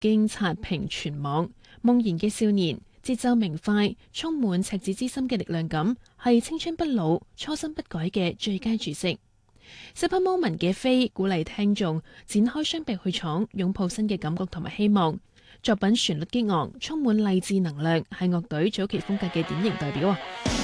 經刷屏全網。夢然嘅少年，節奏明快，充滿赤子之心嘅力量感，係青春不老、初心不改嘅最佳注釋。Super Moment 嘅飛鼓勵聽眾展開雙臂去闖，擁抱新嘅感覺同埋希望。作品旋律激昂，充滿勵志能量，係樂隊早期風格嘅典型代表啊！